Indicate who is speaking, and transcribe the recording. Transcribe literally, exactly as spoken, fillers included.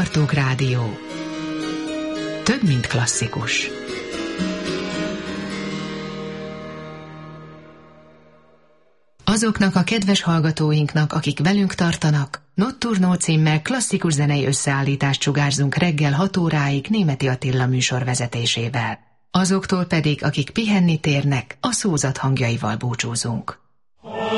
Speaker 1: Bartók Rádió. Több, mint klasszikus. Azoknak a kedves hallgatóinknak, akik velünk tartanak, Notturno címmel klasszikus zenei összeállítást sugárzunk reggel hat óráig Németi Attila műsorvezetésével. Azoktól pedig, akik pihenni térnek, a szózat hangjaival búcsúzunk.